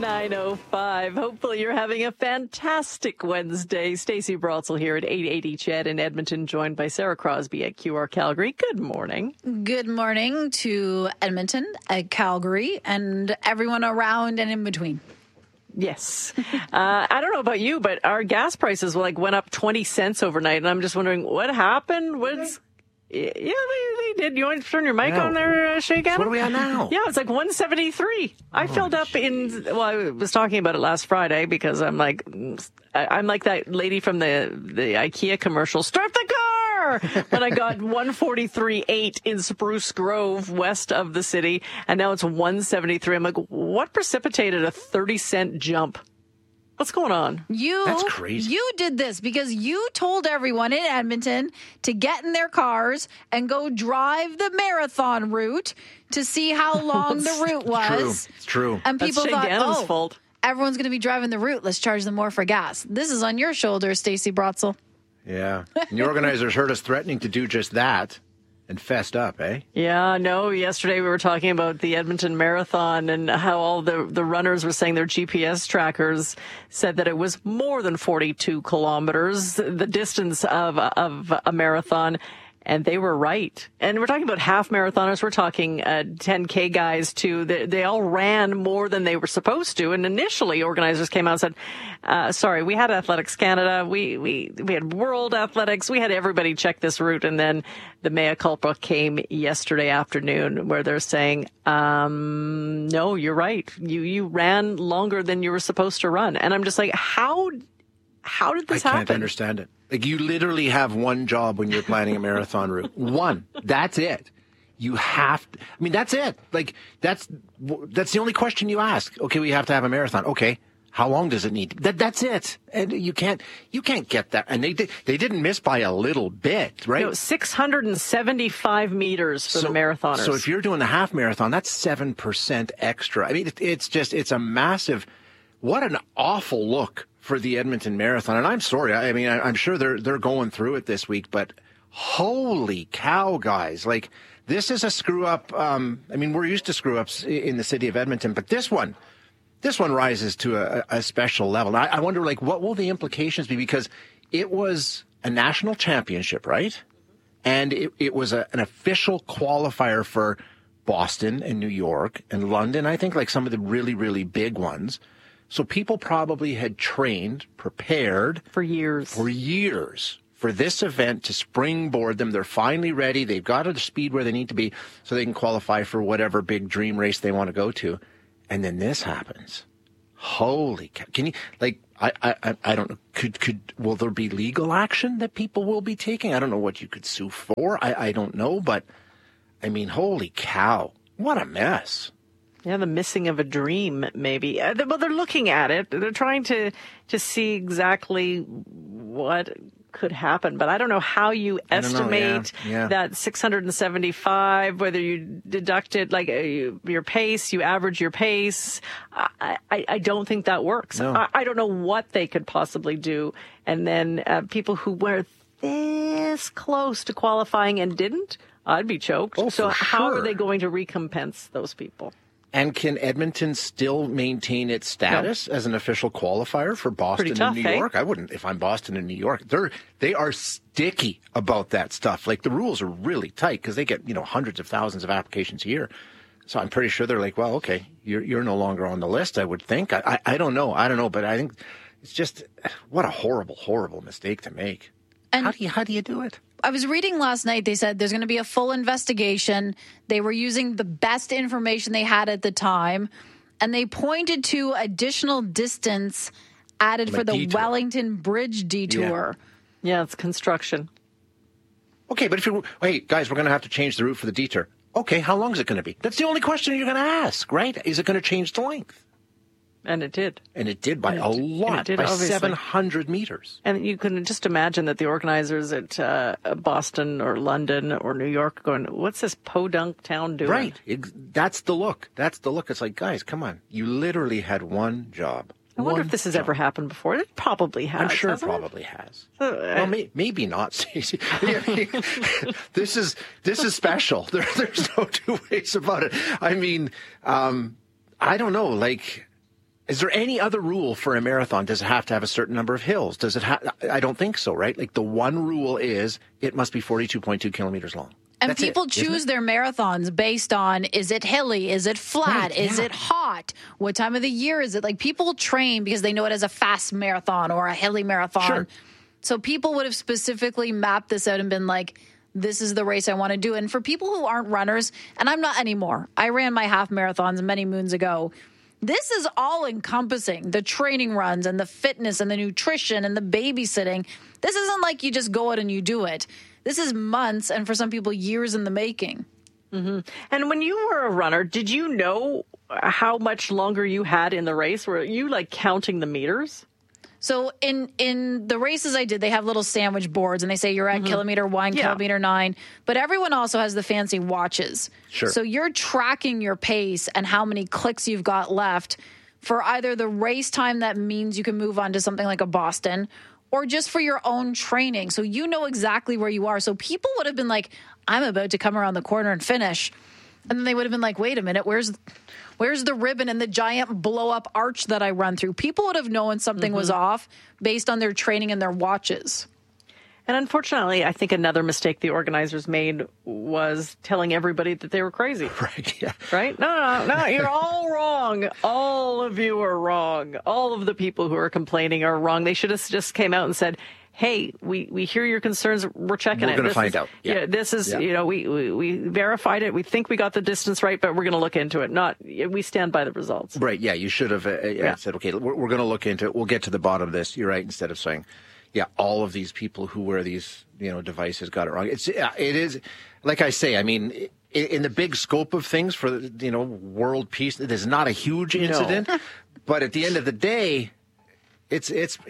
9:05. Hopefully you're having a fantastic Wednesday. Stacey Brotzel here at 880 CHED in Edmonton, joined by Sarah Crosby at QR Calgary. Good morning. Good morning to Edmonton, at Calgary, and everyone around and in between. Yes. I don't know about you, but our gas prices went up 20 cents overnight, and I'm just wondering what happened. Yeah, they did. You want to turn your mic on there, Shay Gannon? What are we on now? Yeah, it's like 173. I filled up I was talking about it last Friday because I'm like that lady from the IKEA commercial, start the car! When I got 143.8 in Spruce Grove, west of the city, and now it's 173. I'm like, what precipitated a 30-cent jump? What's going on? That's crazy. You did this because you told everyone in Edmonton to get in their cars and go drive the marathon route to see how long the route was. It's true. And people That's thought, Shay Gannon's fault. Everyone's going to be driving the route. Let's charge them more for gas. This is on your shoulders, Stacey Brotzel. Yeah. And the organizers heard us threatening to do just that and fessed up, eh? Yeah, no, yesterday we were talking about the Edmonton Marathon and how all the runners were saying their GPS trackers said that it was more than 42 kilometers, the distance of a marathon. And they were right. And we're talking about half marathoners. We're talking 10K guys, too. They all ran more than they were supposed to. And initially, organizers came out and said, sorry, we had Athletics Canada. We had World Athletics. We had everybody check this route. And then the mea culpa came yesterday afternoon where they're saying, no, you're right. You ran longer than you were supposed to run. And I'm just like, how did this happen? I can't understand it. Like, you literally have one job when you're planning a marathon route. One. That's it. You have to, I mean, that's it. Like, that's the only question you ask. Okay, we have to have a marathon. Okay. How long does it need? That's it. And you can't get that. And they didn't miss by a little bit, right? No, 675 meters for the marathoners. So if you're doing the half marathon, that's 7% extra. I mean, it's a massive, what an awful look for the Edmonton Marathon. And I'm sorry. I mean, I'm sure they're going through it this week, but holy cow, guys. Like, this is a screw up. I mean, we're used to screw ups in the city of Edmonton, but this one rises to a special level. I wonder, like, what will the implications be? Because it was a national championship, right? And it was an official qualifier for Boston and New York and London, I think, like some of the really, really big ones. So people probably had trained, prepared for years for this event to springboard them. They're finally ready. They've got to the speed where they need to be so they can qualify for whatever big dream race they want to go to. And then this happens. Holy cow. Can you, like, I don't know. Will there be legal action that people will be taking? I don't know what you could sue for. I don't know. But, I mean, holy cow. What a mess. Yeah, the missing of a dream, maybe. Well, they're looking at it. They're trying to see exactly what could happen. But I don't know how you estimate that 675, whether you deduct it like your pace, you average your pace. I don't think that works. No. I don't know what they could possibly do. And then people who were this close to qualifying and didn't, I'd be choked. Oh, so for how sure. are they going to recompense those people? And can Edmonton still maintain its status as an official qualifier for Boston and New York? I wouldn't if I'm Boston and New York. They are sticky about that stuff. Like, the rules are really tight because they get, hundreds of thousands of applications a year. So I'm pretty sure they're like, well, okay, you're no longer on the list, I would think. I don't know. But I think it's just, what a horrible, horrible mistake to make. And how do you do it? I was reading last night, they said there's going to be a full investigation. They were using the best information they had at the time, and they pointed to additional distance added for the detour. Wellington Bridge detour. Yeah, it's construction. Okay, but hey, guys, we're going to have to change the route for the detour. Okay, how long is it going to be? That's the only question you're going to ask, right? Is it going to change the length? And it did. And it did by a lot, by 700 meters. And you can just imagine that the organizers at Boston or London or New York going, what's this podunk town doing? Right. That's the look. It's like, guys, come on. You literally had one job. I wonder if this has ever happened before. It probably has. I'm sure it probably has. Well, maybe not, Stacey. I mean, this is special. There's no two ways about it. I mean, I don't know. Like, Is there any other rule for a marathon? Does it have to have a certain number of hills? Does it I don't think so, right? Like the one rule is it must be 42.2 kilometers long. And That's people choose their marathons based on, is it hilly? Is it flat? Right, Is yeah. it hot? What time of the year is it? Like people train because they know it as a fast marathon or a hilly marathon. Sure. So people would have specifically mapped this out and been like, this is the race I want to do. And for people who aren't runners, and I'm not anymore, I ran my half marathons many moons ago. This is all encompassing, the training runs and the fitness and the nutrition and the babysitting. This isn't like you just go out and you do it. This is months and for some people years in the making. Mm-hmm. And when you were a runner, did you know how much longer you had in the race? Were you like counting the meters? So in the races I did, they have little sandwich boards and they say you're at kilometer 1, kilometer 9. But everyone also has the fancy watches. Sure. So you're tracking your pace and how many clicks you've got left for either the race time that means you can move on to something like a Boston or just for your own training. So you know exactly where you are. So people would have been like, I'm about to come around the corner and finish. And then they would have been like, wait a minute, where's the ribbon and the giant blow-up arch that I run through? People would have known something was off based on their training and their watches. And unfortunately, I think another mistake the organizers made was telling everybody that they were crazy. Right, yeah. Right? No, you're all wrong. All of you are wrong. All of the people who are complaining are wrong. They should have just came out and said, hey, we hear your concerns. We're checking it. We're going to find out. Yeah. This is, we verified it. We think we got the distance right, but we're going to look into it. We stand by the results. Right. Yeah. You should have said, okay, we're going to look into it. We'll get to the bottom of this. You're right. Instead of saying, yeah, all of these people who wear these, devices got it wrong. It is, like I say, I mean, in the big scope of things for, world peace, it is not a huge incident, but at the end of the day, It's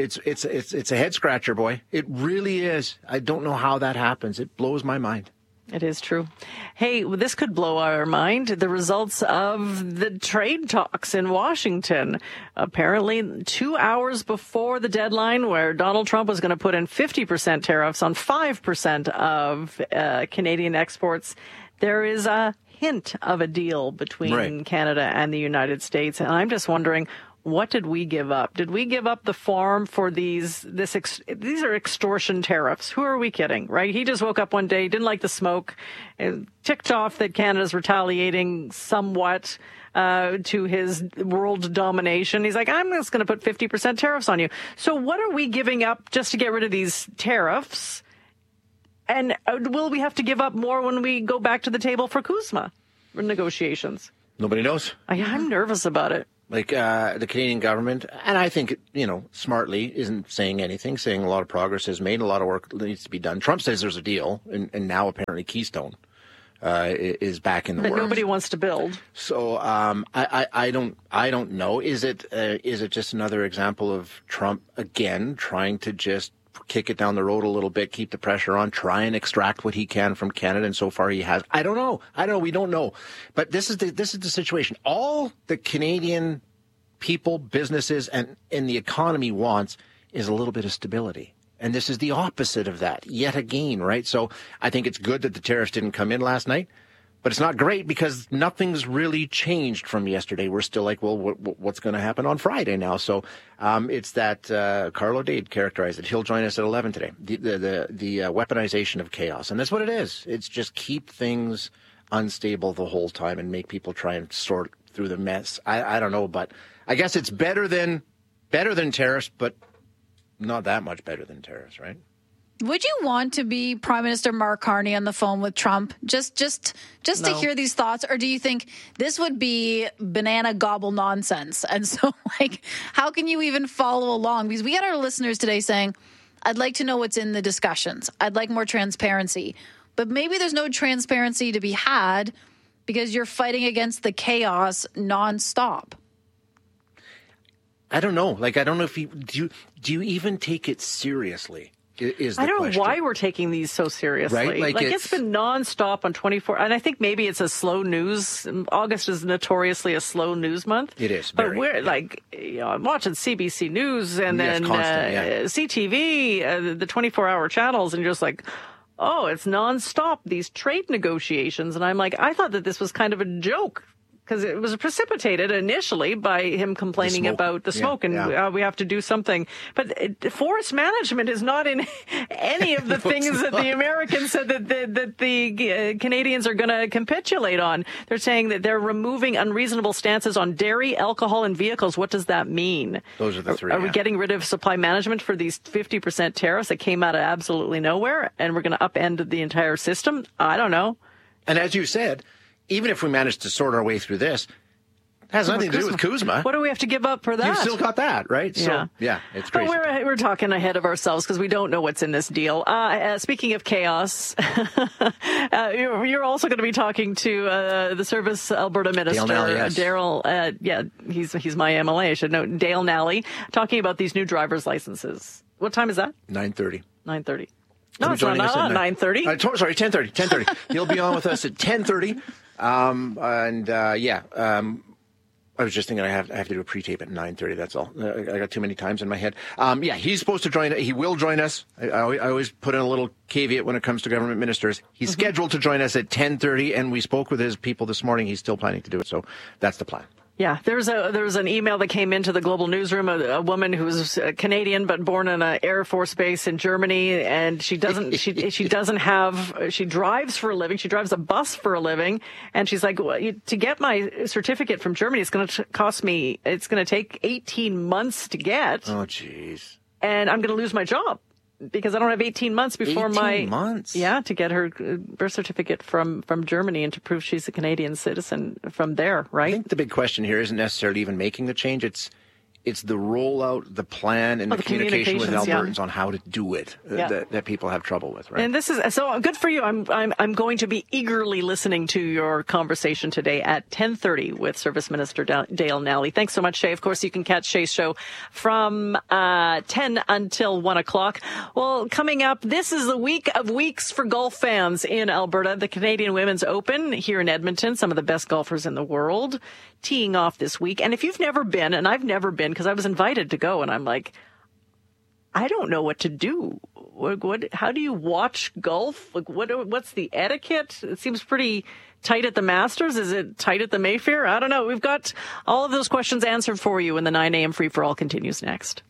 a head scratcher, boy. It really is. I don't know how that happens. It blows my mind. It is true. Hey, this could blow our mind. The results of the trade talks in Washington. Apparently, 2 hours before the deadline where Donald Trump was going to put in 50% tariffs on 5% of Canadian exports, there is a hint of a deal between Canada and the United States. And I'm just wondering, what did we give up? Did we give up the farm for these are extortion tariffs? Who are we kidding, right? He just woke up one day, didn't like the smoke, and ticked off that Canada's retaliating somewhat to his world domination. He's like, I'm just going to put 50% tariffs on you. So what are we giving up just to get rid of these tariffs? And will we have to give up more when we go back to the table for CUSMA negotiations? Nobody knows. I'm nervous about it. Like the Canadian government, and I think, smartly, isn't saying anything, saying a lot of progress is made, a lot of work needs to be done. Trump says there's a deal, and now apparently Keystone is back in the works. But nobody wants to build. So I don't know. Is it just another example of Trump again trying to just kick it down the road a little bit, keep the pressure on, try and extract what he can from Canada, and so far he has. I don't know. We don't know. But this is the situation. All the Canadian people, businesses, and the economy wants is a little bit of stability. And this is the opposite of that, yet again, right? So I think it's good that the tariffs didn't come in last night. But it's not great because nothing's really changed from yesterday. We're still like, well, what's going to happen on Friday now? So it's that Carlo Dade characterized it. He'll join us at 11 today. The weaponization of chaos. And that's what it is. It's just keep things unstable the whole time and make people try and sort through the mess. I don't know, but I guess it's better than tariffs, but not that much better than tariffs, right? Would you want to be Prime Minister Mark Carney on the phone with Trump just to hear these thoughts? Or do you think this would be banana gobble nonsense? And so, how can you even follow along? Because we had our listeners today saying, I'd like to know what's in the discussions. I'd like more transparency. But maybe there's no transparency to be had because you're fighting against the chaos nonstop. I don't know. I don't know if do you even take it seriously? I don't question. know why we're taking these so seriously. Right? It's been nonstop on 24, and I think maybe it's a slow news. August is notoriously a slow news month. It is, but we're I'm watching CBC News and then CTV, the 24-hour channels, and just like, oh, it's nonstop these trade negotiations, and I'm like, I thought that this was kind of a joke. because it was precipitated initially by him complaining about the smoke, and we have to do something. But forest management is not in any of the things that the Americans said that the Canadians are going to capitulate on. They're saying that they're removing unreasonable stances on dairy, alcohol, and vehicles. What does that mean? Those are the three. Are we getting rid of supply management for these 50% tariffs that came out of absolutely nowhere, and we're going to upend the entire system? I don't know. And as you said, even if we manage to sort our way through this, it has nothing to do with CUSMA. What do we have to give up for that? You've still got that, right? So, it's crazy. But we're talking ahead of ourselves because we don't know what's in this deal. Speaking of chaos, you're also going to be talking to the Service Alberta Minister, Daryl. He's my MLA, I should know. Dale Nally, talking about these new driver's licenses. What time is that? 9:30. 9:30. No, it's not 9:30. Sorry, 10:30. 10:30. He'll be on with us at 10:30. I was just thinking I have to do a pre-tape at 9:30. That's all. I got too many times in my head. He's supposed to join. He will join us. I always put in a little caveat when it comes to government ministers. He's scheduled to join us at 10:30, and we spoke with his people this morning. He's still planning to do it. So that's the plan. Yeah, there was an email that came into the Global Newsroom, a woman who was Canadian but born in an Air Force base in Germany, and she drives for a living. She drives a bus for a living, and she's like, to get my certificate from Germany, it's going to take 18 months to get. Oh, jeez. And I'm going to lose my job, because I don't have 18 months before 18 months? Yeah, to get her birth certificate from Germany and to prove she's a Canadian citizen from there, right? I think the big question here isn't necessarily even making the change. It's the rollout, the plan, and the communication with Albertans on how to do it that people have trouble with, right? And this is so good for you. I'm going to be eagerly listening to your conversation today at 10:30 with Service Minister Dale Nally. Thanks so much, Shay. Of course, you can catch Shay's show from 10 until 1 o'clock. Well, coming up, this is the week of weeks for golf fans in Alberta. The Canadian Women's Open here in Edmonton, some of the best golfers in the world, teeing off this week. And if you've never been, and I've never been, because I was invited to go, and I'm like, I don't know what to do. How do you watch golf? Like, what's the etiquette? It seems pretty tight at the Masters. Is it tight at the Mayfair? I don't know. We've got all of those questions answered for you when the 9 a.m. Free for All continues next.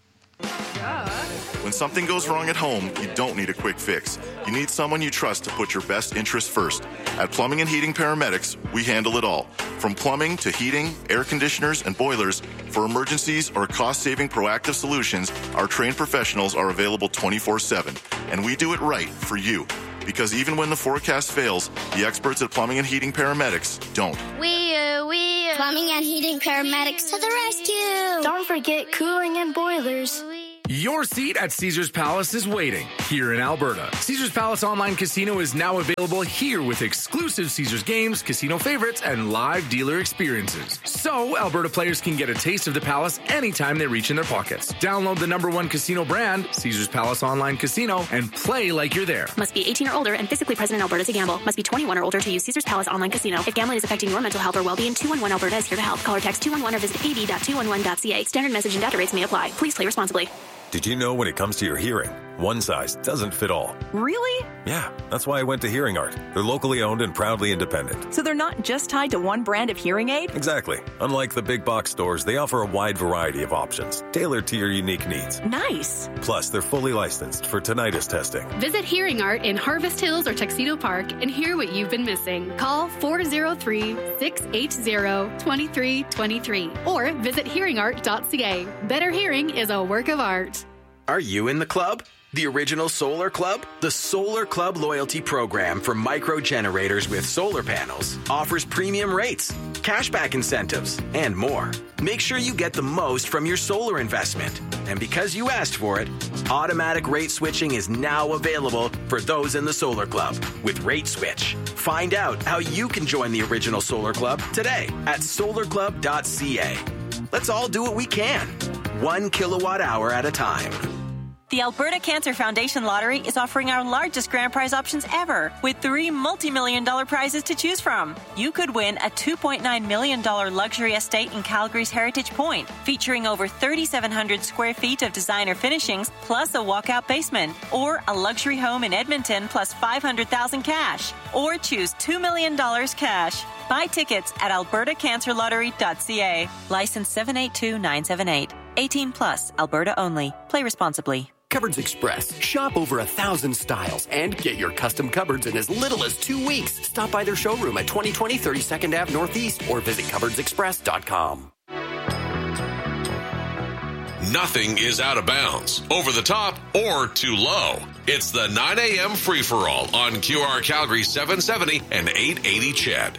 When something goes wrong at home, you don't need a quick fix. You need someone you trust to put your best interests first. At Plumbing and Heating Paramedics, we handle it all. From plumbing to heating, air conditioners, and boilers, for emergencies or cost-saving proactive solutions, our trained professionals are available 24/7. And we do it right for you. Because even when the forecast fails, the experts at Plumbing and Heating Paramedics don't. Plumbing and Heating Paramedics to the rescue. Don't forget cooling and boilers. Your seat at Caesars Palace is waiting here in Alberta. Caesars Palace Online Casino is now available here with exclusive Caesars games, casino favorites, and live dealer experiences. So Alberta players can get a taste of the Palace anytime they reach in their pockets. Download the #1 casino brand, Caesars Palace Online Casino, and play like you're there. Must be 18 or older and physically present in Alberta to gamble. Must be 21 or older to use Caesars Palace Online Casino. If gambling is affecting your mental health or well-being, 211 Alberta is here to help. Call or text 211 or visit ab.211.ca. Standard message and data rates may apply. Please play responsibly. Did you know when it comes to your hearing, one size doesn't fit all? Really? Yeah, that's why I went to Hearing Art. They're locally owned and proudly independent. So they're not just tied to one brand of hearing aid? Exactly. Unlike the big box stores, they offer a wide variety of options, tailored to your unique needs. Nice. Plus, they're fully licensed for tinnitus testing. Visit Hearing Art in Harvest Hills or Tuxedo Park and hear what you've been missing. Call 403-680-2323 or visit hearingart.ca. Better hearing is a work of art. Are you in the club? The original Solar Club? The Solar Club loyalty program for micro generators with solar panels offers premium rates, cashback incentives, and more. Make sure you get the most from your solar investment. And because you asked for it, automatic rate switching is now available for those in the Solar Club with Rate Switch. Find out how you can join the original Solar Club today at solarclub.ca. Let's all do what we can, 1 kilowatt hour at a time. The Alberta Cancer Foundation Lottery is offering our largest grand prize options ever, with 3 multi-million-dollar prizes to choose from. You could win a $2.9 million luxury estate in Calgary's Heritage Point, featuring over 3,700 square feet of designer finishings, plus a walkout basement, or a luxury home in Edmonton, plus $500,000 cash, or choose $2 million cash. Buy tickets at albertacancerlottery.ca. License 782978. 18 plus, Alberta only. Play responsibly. Cupboards Express. Shop over 1,000 styles and get your custom cupboards in as little as 2 weeks. Stop by their showroom at 2020 32nd Ave Northeast or visit cupboardsexpress.com. Nothing is out of bounds, over the top, or too low. It's the 9 a.m. free-for-all on QR Calgary 770 and 880 CHED.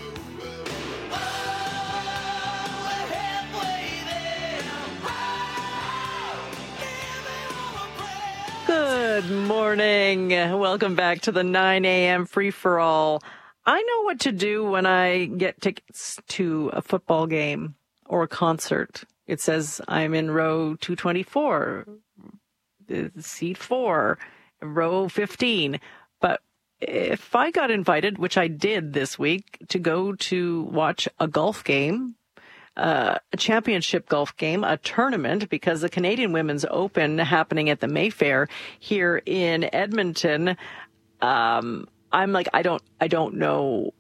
Good morning. Welcome back to the 9 a.m. free-for-all. I know what to do when I get tickets to a football game or a concert. It says I'm in row 224, seat 4, row 15. But if I got invited, which I did this week, to go to watch a golf game, a championship golf game, a tournament, because the Canadian Women's Open happening at the Mayfair here in Edmonton, I'm like, I don't know.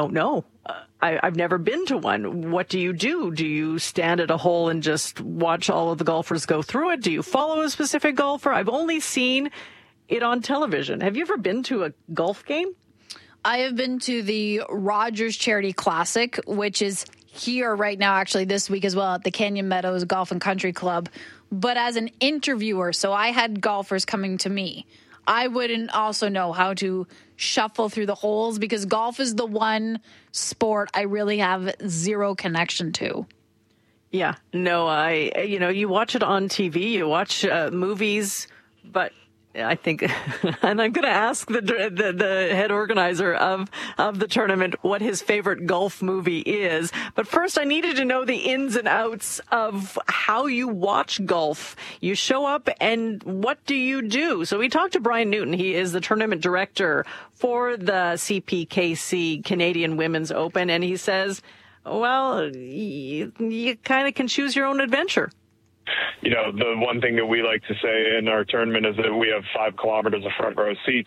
I've never been to one. What do? Do you stand at a hole and just watch all of the golfers go through it? Do you follow a specific golfer? I've only seen it on television. Have you ever been to a golf game? I have been to the Rogers Charity Classic, which is here right now, actually this week as well, at the Canyon Meadows Golf and Country Club. But as an interviewer, so I had golfers coming to me. I wouldn't also know how to shuffle through the holes because golf is the one sport I really have zero connection to. Yeah, no, you watch it on TV, you watch movies, but I think, and I'm going to ask the head organizer of the tournament what his favorite golf movie is. But first, I needed to know the ins and outs of how you watch golf. You show up, and what do you do? So we talked to Brian Newton. He is the tournament director for the CPKC Canadian Women's Open, and he says, well, you kind of can choose your own adventure. You know, the one thing that we like to say in our tournament is that we have 5 kilometers of front row seats.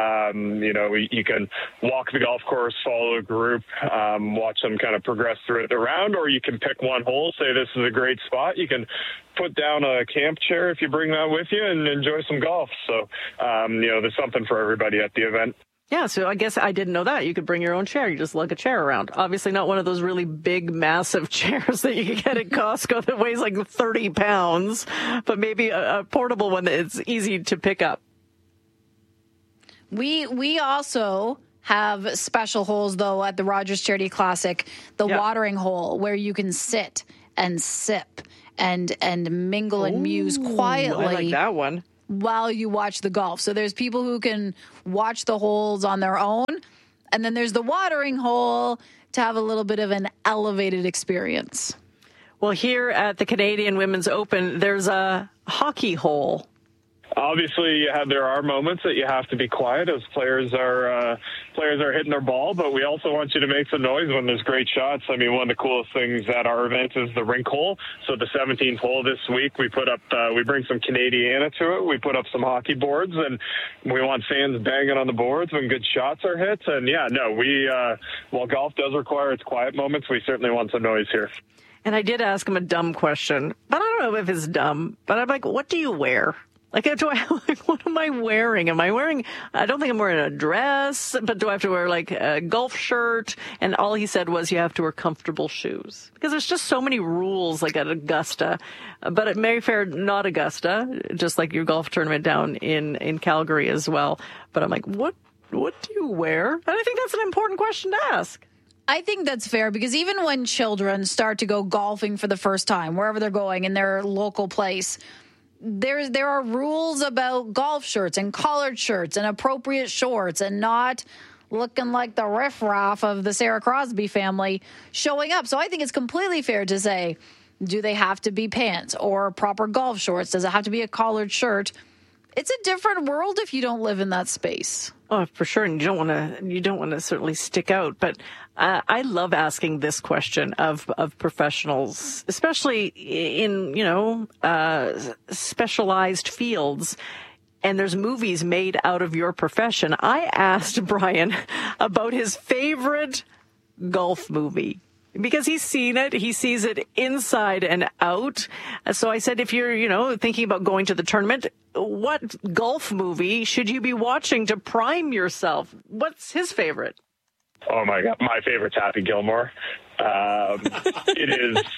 You can walk the golf course, follow a group, watch them kind of progress through the round, or you can pick one hole, say this is a great spot. You can put down a camp chair if you bring that with you and enjoy some golf. So, there's something for everybody at the event. Yeah, so I guess I didn't know that. You could bring your own chair. You just lug a chair around. Obviously not one of those really big, massive chairs that you can get at Costco that weighs like 30 pounds, but maybe a portable one that's easy to pick up. We also have special holes, though, at the Rogers Charity Classic, the watering hole, where you can sit and sip and mingle and muse quietly. I like that one. While you watch the golf. So there's people who can watch the holes on their own, and then there's the watering hole to have a little bit of an elevated experience. Well, here at the Canadian Women's Open, there's a hockey hole. Obviously, there are moments that you have to be quiet as players are hitting their ball, but we also want you to make some noise when there's great shots. I mean, one of the coolest things at our event is the rink hole. So the 17th hole this week, we bring some Canadiana to it. We put up some hockey boards, and we want fans banging on the boards when good shots are hit. And while golf does require its quiet moments, we certainly want some noise here. And I did ask him a dumb question, but I don't know if it's dumb. But I'm like, what do you wear? What am I wearing? I don't think I'm wearing a dress, but do I have to wear like a golf shirt? And all he said was you have to wear comfortable shoes because there's just so many rules like at Augusta, but at Mayfair, not Augusta, just like your golf tournament down in Calgary as well. But I'm like, what do you wear? And I think that's an important question to ask. I think that's fair because even when children start to go golfing for the first time, wherever they're going in their local place, there are rules about golf shirts and collared shirts and appropriate shorts and not looking like the riffraff of the Sarah Crosby family showing up. So I think it's completely fair to say, do they have to be pants or proper golf shorts? Does it have to be a collared shirt? It's a different world if you don't live in that space. Oh, for sure. And you don't want to certainly stick out. But I love asking this question of professionals, especially in, specialized fields. And there's movies made out of your profession. I asked Brian about his favorite golf movie, because he's seen it. He sees it inside and out. So I said, if you're, thinking about going to the tournament, what golf movie should you be watching to prime yourself? What's his favorite? Oh my God, my favorite's Happy Gilmore. It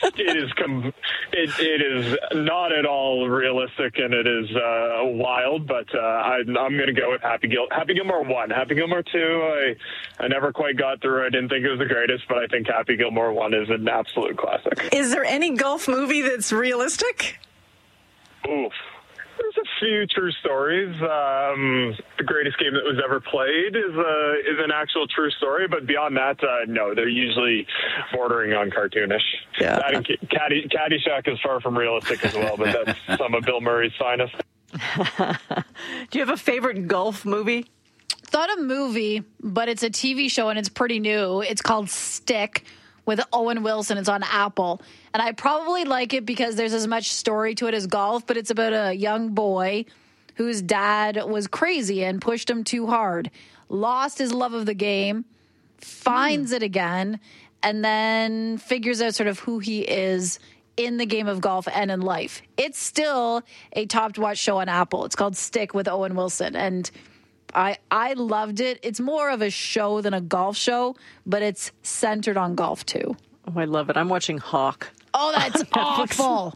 is not at all realistic, and it is wild. But I'm going to go with Happy Gilmore 1. Happy Gilmore 2, I never quite got through. I didn't think it was the greatest, but I think Happy Gilmore 1 is an absolute classic. Is there any golf movie that's realistic? Oof. There's a few true stories. The greatest game that was ever played is an actual true story, but beyond that, no, they're usually bordering on cartoonish. Yeah. That and Caddyshack is far from realistic as well, but that's some of Bill Murray's finest. Do you have a favorite golf movie? Not a movie, but it's a TV show and it's pretty new. It's called Stick with Owen Wilson. It's on Apple. And I probably like it because there's as much story to it as golf, but it's about a young boy whose dad was crazy and pushed him too hard, lost his love of the game, finds it again, and then figures out sort of who he is in the game of golf and in life. It's still a top-to-watch show on Apple. It's called Stick with Owen Wilson. And I loved it. It's more of a show than a golf show, but it's centered on golf too. Oh, I love it. I'm watching Hawk. Oh, that's awful.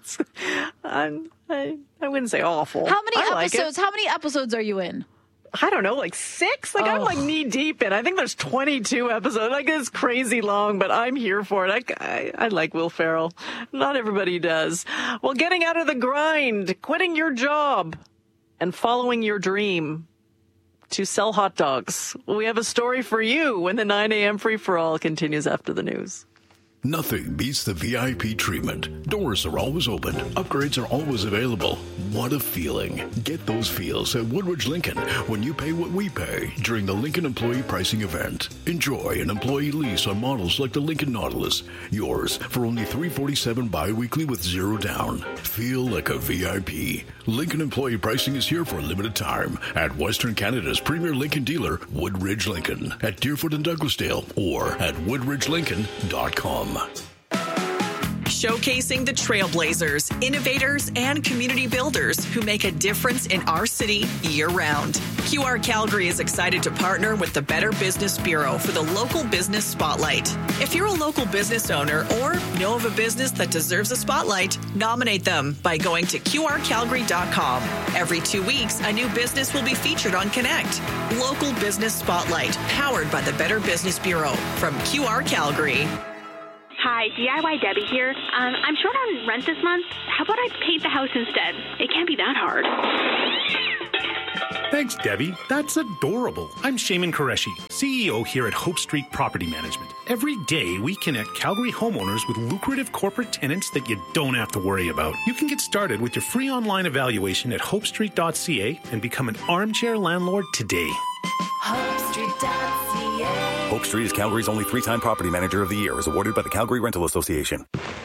I wouldn't say awful. How many episodes? How many episodes are you in? I don't know, like 6? I'm like knee deep in. I think there's 22 episodes. Like, it's crazy long, but I'm here for it. I like Will Ferrell. Not everybody does. Well, getting out of the grind, quitting your job, and following your dream to sell hot dogs. We have a story for you when the 9 a.m. free-for-all continues after the news. Nothing beats the VIP treatment. Doors are always open. Upgrades are always available. What a feeling. Get those feels at Woodridge Lincoln when you pay what we pay during the Lincoln Employee Pricing Event. Enjoy an employee lease on models like the Lincoln Nautilus. Yours for only $347 bi-weekly with $0 down. Feel like a VIP. Lincoln Employee Pricing is here for a limited time at Western Canada's premier Lincoln dealer, Woodridge Lincoln, at Deerfoot and Douglasdale, or at woodridgelincoln.com. Showcasing the trailblazers, innovators, and community builders who make a difference in our city year-round. QR Calgary is excited to partner with the Better Business Bureau for the Local Business Spotlight. If you're a local business owner or know of a business that deserves a spotlight, nominate them by going to QRCalgary.com. Every 2 weeks, a new business will be featured on Connect. Local Business Spotlight, powered by the Better Business Bureau from QR Calgary. Hi, DIY Debbie here. I'm short on rent this month. How about I paint the house instead? It can't be that hard. Thanks, Debbie. That's adorable. I'm Shaman Qureshi, CEO here at Hope Street Property Management. Every day, we connect Calgary homeowners with lucrative corporate tenants that you don't have to worry about. You can get started with your free online evaluation at hopestreet.ca and become an armchair landlord today. HopeStreet.ca. Hope Street is Calgary's only 3-time property manager of the year, is awarded by the Calgary Rental Association.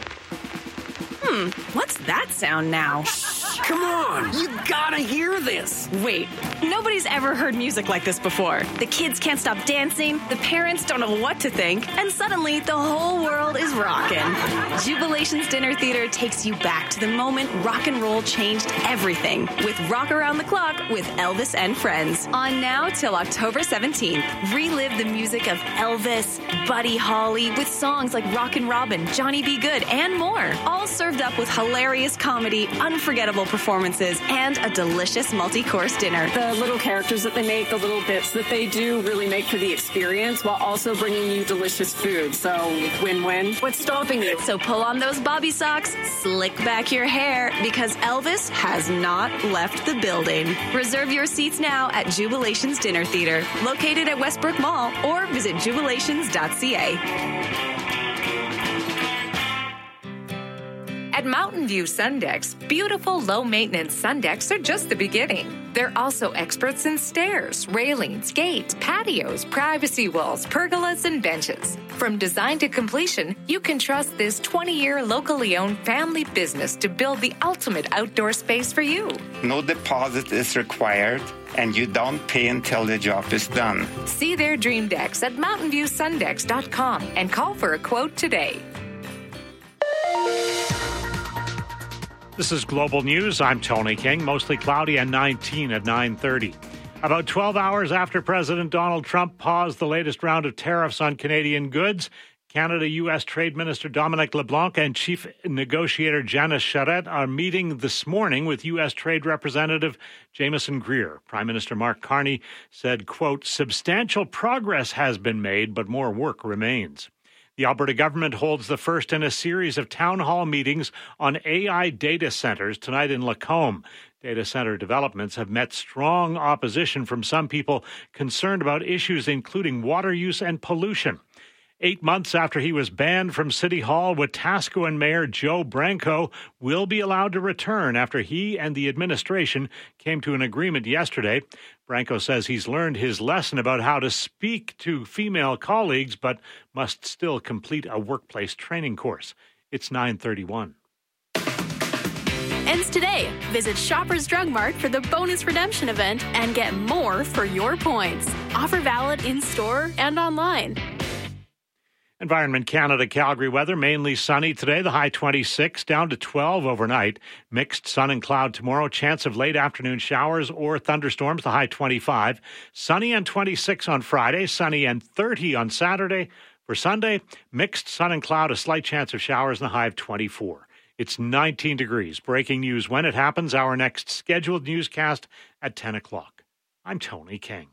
What's that sound now? Come on, you gotta hear this. Wait, nobody's ever heard music like this before. The kids can't stop dancing, the parents don't know what to think, and suddenly the whole world is rocking. Jubilations Dinner Theater takes you back to the moment rock and roll changed everything with Rock Around the Clock with Elvis and Friends. On now till October 17th. Relive the music of Elvis, Buddy Holly with songs like Rockin' Robin, Johnny B. Good, and more. All served up with hilarious comedy, unforgettable performances, and a delicious multi-course dinner. The little characters that they make, the little bits that they do really make for the experience while also bringing you delicious food. So win-win. What's stopping you? So pull on those bobby socks, slick back your hair, because Elvis has not left the building. Reserve your seats now at Jubilations Dinner Theater, located at Westbrook Mall, or visit jubilations.ca. At Mountain View Sundecks, beautiful low-maintenance sun decks are just the beginning. They're also experts in stairs, railings, gates, patios, privacy walls, pergolas, and benches. From design to completion, you can trust this 20-year locally owned family business to build the ultimate outdoor space for you. No deposit is required, and you don't pay until the job is done. See their dream decks at mountainviewsundecks.com and call for a quote today. This is Global News. I'm Tony King. Mostly cloudy and 19 at 9:30. About 12 hours after President Donald Trump paused the latest round of tariffs on Canadian goods, Canada-U.S. Trade Minister Dominic LeBlanc and Chief Negotiator Janice Charette are meeting this morning with U.S. Trade Representative Jameson Greer. Prime Minister Mark Carney said, quote, substantial progress has been made, but more work remains. The Alberta government holds the first in a series of town hall meetings on AI data centers tonight in Lacombe. Data center developments have met strong opposition from some people concerned about issues including water use and pollution. 8 months after he was banned from City Hall, Wetaskiwin Mayor Joe Branco will be allowed to return after he and the administration came to an agreement yesterday. Branco says he's learned his lesson about how to speak to female colleagues, but must still complete a workplace training course. It's 9:31. Ends today. Visit Shoppers Drug Mart for the bonus redemption event and get more for your points. Offer valid in-store and online. Environment Canada Calgary weather, mainly sunny today, the high 26, down to 12 overnight. Mixed sun and cloud tomorrow, chance of late afternoon showers or thunderstorms, the high 25. Sunny and 26 on Friday, sunny and 30 on Saturday. For Sunday, mixed sun and cloud, a slight chance of showers, and the high of 24. It's 19 degrees. Breaking news when it happens, our next scheduled newscast at 10 o'clock. I'm Tony King.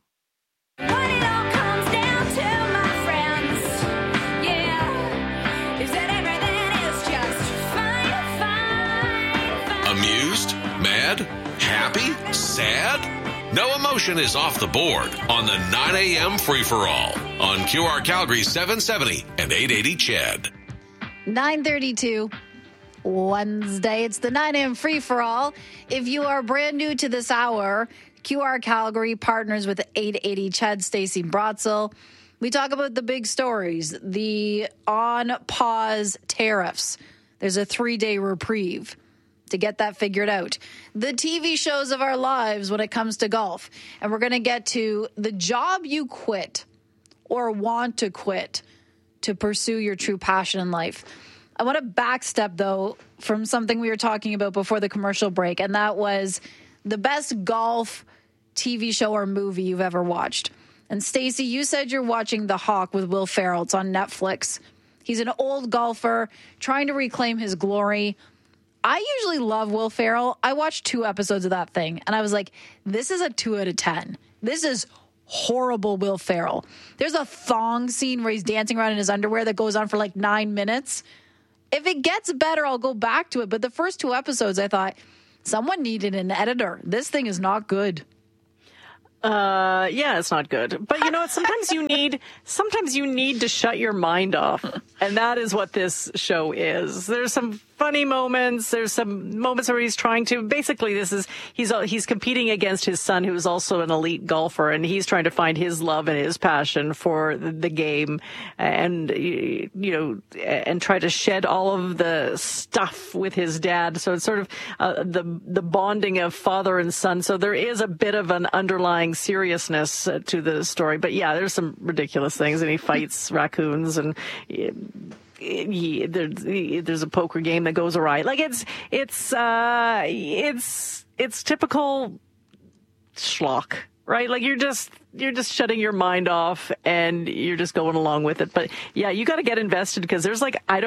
Amused? Mad? Happy? Sad? No emotion is off the board on the 9 a.m. free-for-all on QR Calgary 770 and 880 CHED. 9:32 Wednesday. It's the 9 a.m. free-for-all. If you are brand new to this hour, QR Calgary partners with 880 CHED, Stacey Brotzel. We talk about the big stories, the on-pause tariffs. There's a 3-day reprieve to get that figured out. The TV shows of our lives when it comes to golf. And we're going to get to the job you quit or want to quit to pursue your true passion in life. I want to backstep, though, from something we were talking about before the commercial break, and that was the best golf TV show or movie you've ever watched. And Stacey, you said you're watching The Hawk with Will Ferrell. It's on Netflix. He's an old golfer trying to reclaim his glory. I usually love Will Ferrell. I watched 2 episodes of that thing, and I was like, this is a 2 out of 10. This is horrible Will Ferrell. There's a thong scene where he's dancing around in his underwear that goes on for like 9 minutes. If it gets better, I'll go back to it. But the first 2 episodes, I thought, someone needed an editor. This thing is not good. Yeah, it's not good. But you know what? Sometimes you need to shut your mind off. And that is what this show is. There's some funny moments. There's some moments where he's trying to, basically he's competing against his son, who is also an elite golfer, and he's trying to find his love and his passion for the game, and and try to shed all of the stuff with his dad. So it's sort of the bonding of father and son. So there is a bit of an underlying seriousness to the story. But yeah, there's some ridiculous things, and he fights raccoons, and there's a poker game that goes awry. Like it's typical schlock, right? Like you're just shutting your mind off and you're just going along with it. But yeah, you got to get invested, because there's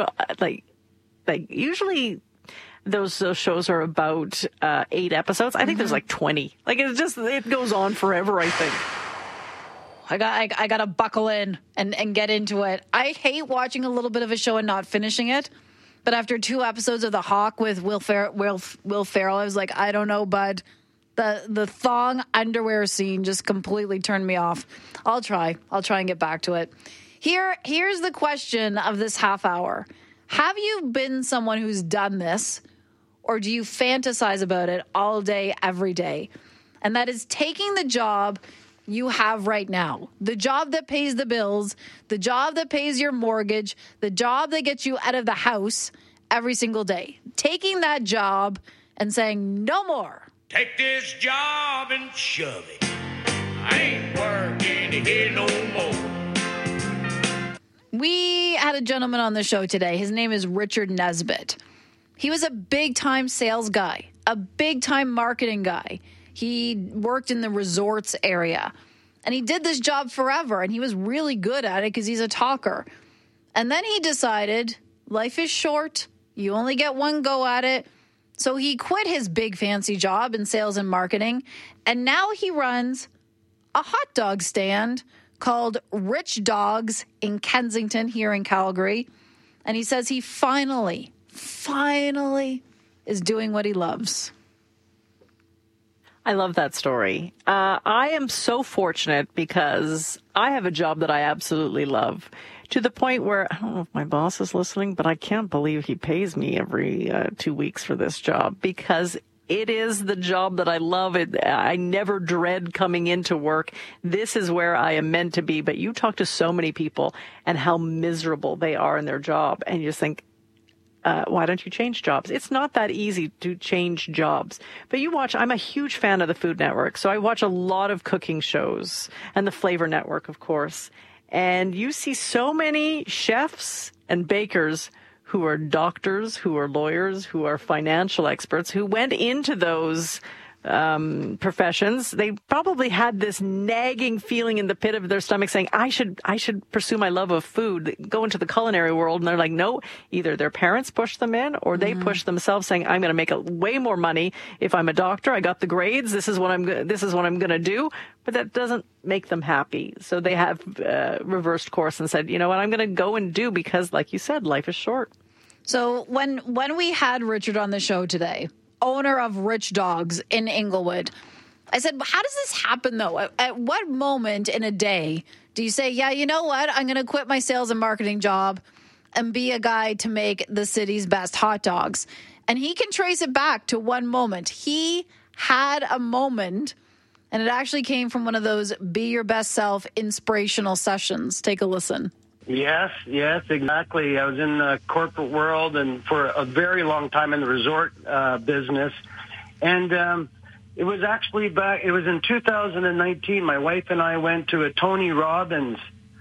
usually those shows are about 8 episodes. I think there's like 20. Like it goes on forever, I think. I got to buckle in and get into it. I hate watching a little bit of a show and not finishing it. But after 2 episodes of The Hawk with Will Ferrell, I was like, I don't know, bud. The thong underwear scene just completely turned me off. I'll try and get back to it. Here's the question of this half hour. Have you been someone who's done this, or do you fantasize about it all day, every day? And that is taking the job you have right now, the job that pays the bills, the job that pays your mortgage, the job that gets you out of the house every single day. Taking that job and saying, no more. Take this job and shove it. I ain't working here no more. We had a gentleman on the show today. His name is Richard Nesbitt. He was a big-time sales guy, a big-time marketing guy. He worked in the resorts area, and he did this job forever, and he was really good at it because he's a talker. And then he decided life is short. You only get one go at it. So he quit his big fancy job in sales and marketing, and now he runs a hot dog stand called Rich Dogs in Kensington here in Calgary. And he says he finally is doing what he loves. I love that story. I am so fortunate because I have a job that I absolutely love, to the point where, I don't know if my boss is listening, but I can't believe he pays me every 2 weeks for this job, because it is the job that I love. I never dread coming into work. This is where I am meant to be. But you talk to so many people and how miserable they are in their job, and you just think, why don't you change jobs? It's not that easy to change jobs. But you watch, I'm a huge fan of the Food Network, so I watch a lot of cooking shows, and the Flavor Network, of course. And you see so many chefs and bakers who are doctors, who are lawyers, who are financial experts, who went into those professions. They probably had this nagging feeling in the pit of their stomach saying, I should pursue my love of food, go into the culinary world. And they're like, no, either their parents pushed them in, or they pushed themselves, saying, I'm going to make way more money if I'm a doctor. I got the grades. This is what I'm going to do. But that doesn't make them happy. So they have reversed course and said, you know what, I'm going to go and do, because like you said, life is short. So when we had Richard on the show today, owner of Rich Dogs in Inglewood, I said, how does this happen, though? At what moment in a day do you say, yeah, you know what, I'm going to quit my sales and marketing job and be a guy to make the city's best hot dogs? And he can trace it back to one moment. He had a moment, and it actually came from one of those Be Your Best Self inspirational sessions. Take a listen. Yes, exactly. I was in the corporate world and for a very long time in the resort business. And it was actually it was in 2019. My wife and I went to a Tony Robbins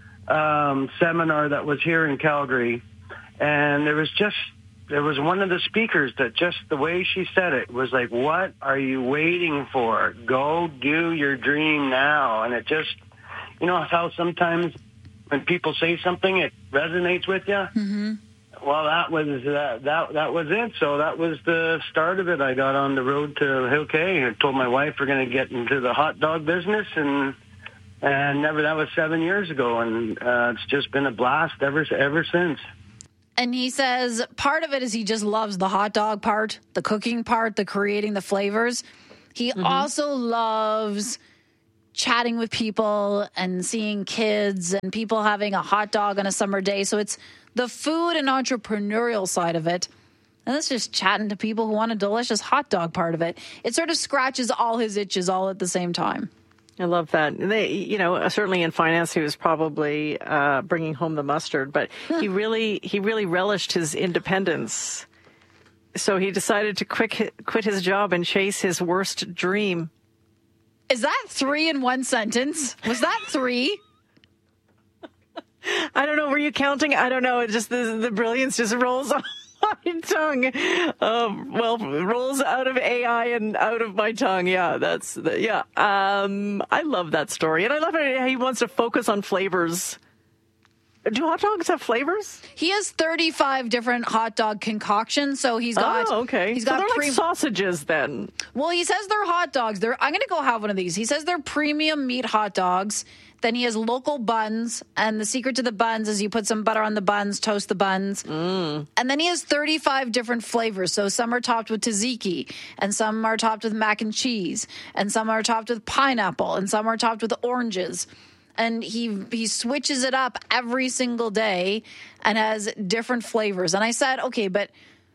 seminar that was here in Calgary. And there was one of the speakers that, just the way she said it, was like, what are you waiting for? Go do your dream now. And it just, you know how sometimes when people say something, it resonates with you. Mm-hmm. Well, that was it. So that was the start of it. I got on the road to Hilke. I told my wife we're going to get into the hot dog business, and that was 7 years ago, and it's just been a blast ever since. And he says part of it is he just loves the hot dog part, the cooking part, the creating the flavors. He also loves chatting with people and seeing kids and people having a hot dog on a summer day. So it's the food and entrepreneurial side of it. And it's just chatting to people who want a delicious hot dog part of it. It sort of scratches all his itches all at the same time. I love that. Certainly in finance, he was probably bringing home the mustard, but he really relished his independence. So he decided to quit his job and chase his worst dream. Is that 3 in one sentence? Was that 3? I don't know. Were you counting? I don't know. It just the brilliance just rolls off my tongue. It rolls out of AI and out of my tongue. Yeah, I love that story, and I love how he wants to focus on flavors. Do hot dogs have flavors? He has 35 different hot dog concoctions. So he's got. Oh, okay. He's got so they're like sausages then. Well, he says they're hot dogs. I'm going to go have one of these. He says they're premium meat hot dogs. Then he has local buns, and the secret to the buns is you put some butter on the buns, toast the buns. And then he has 35 different flavors. So some are topped with tzatziki, and some are topped with mac and cheese, and some are topped with pineapple, and some are topped with oranges. And he switches it up every single day and has different flavors. And I said, okay, but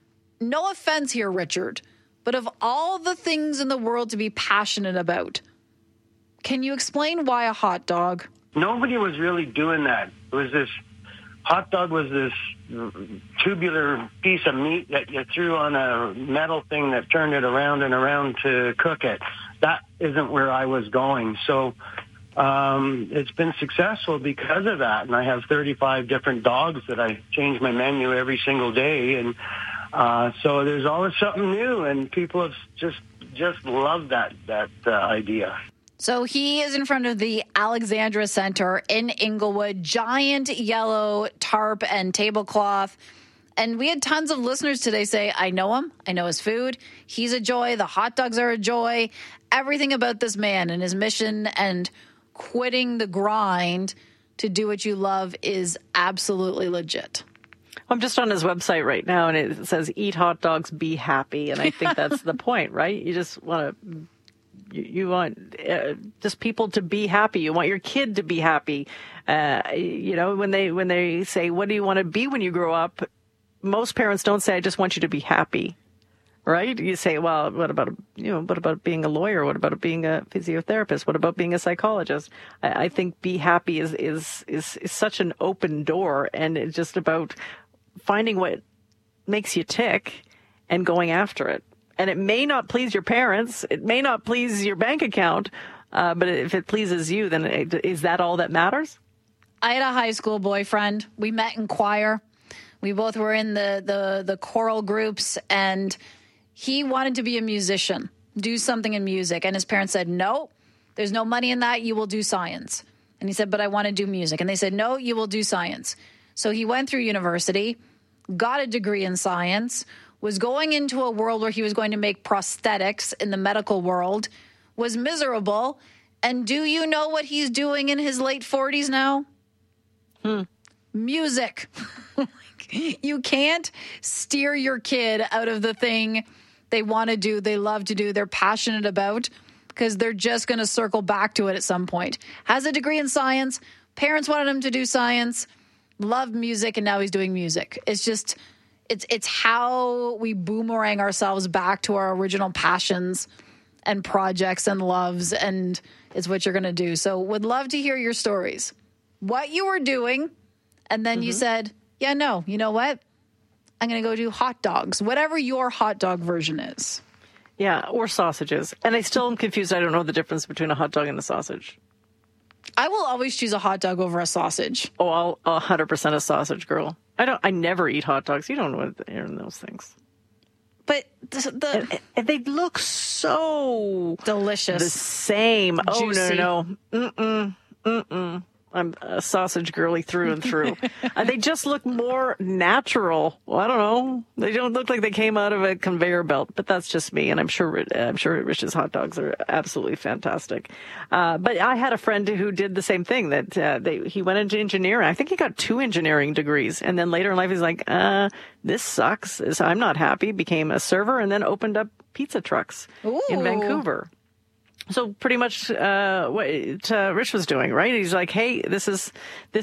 no offense here, Richard, but of all the things in the world to be passionate about, can you explain why a hot dog? Nobody was really doing that. It was this hot dog was this tubular piece of meat that you threw on a metal thing that turned it around and around to cook it. That isn't where I was going. So it's been successful because of that. And I have 35 different dogs that I change my menu every single day. And so there's always something new, and people have just loved that idea. So he is in front of the Alexandra Center in Inglewood, giant yellow tarp and tablecloth. And we had tons of listeners today say, I know him. I know his food. He's a joy. The hot dogs are a joy. Everything about this man and his mission and quitting the grind to do what you love is absolutely legit. I'm just on his website right now, and it says, eat hot dogs, be happy. And I think that's the point, right? You just want to... You want just people to be happy. You want your kid to be happy. When they say, what do you want to be when you grow up? Most parents don't say, I just want you to be happy. Right? You say, well, what about being a lawyer? What about being a physiotherapist? What about being a psychologist? I think be happy is such an open door, and it's just about finding what makes you tick and going after it. And it may not please your parents. It may not please your bank account. But if it pleases you, then is that all that matters? I had a high school boyfriend. We met in choir. We both were in the choral groups, and he wanted to be a musician, do something in music. And his parents said, no, there's no money in that. You will do science. And he said, but I want to do music. And they said, no, you will do science. So he went through university, got a degree in science, was going into a world where he was going to make prosthetics in the medical world, was miserable. And do you know what he's doing in his late 40s now? Music. You can't steer your kid out of the thing they want to do, they love to do, they're passionate about, because they're just going to circle back to it at some point. Has a degree in science. Parents wanted him to do science. Loved music, and now he's doing music. It's just... It's how we boomerang ourselves back to our original passions and projects and loves, and it's what you're going to do. So would love to hear your stories. What you were doing, and then you said, yeah, no, you know what? I'm going to go do hot dogs, whatever your hot dog version is. Yeah, or sausages. And I still am confused. I don't know the difference between a hot dog and a sausage. I will always choose a hot dog over a sausage. Oh, I'll 100% a sausage girl. I never eat hot dogs. You don't know what are in those things. But and they look so delicious. The same. Juicy. Oh, no. I'm a sausage girly through and through. They just look more natural. Well, I don't know. They don't look like they came out of a conveyor belt, but that's just me. And I'm sure Rich's hot dogs are absolutely fantastic. But I had a friend who did the same thing. That he went into engineering. I think he got 2 engineering degrees, and then later in life he's like, "This sucks. I'm not happy." Became a server, and then opened up pizza trucks in Vancouver. So pretty much what Rich was doing, right? He's like, hey, this is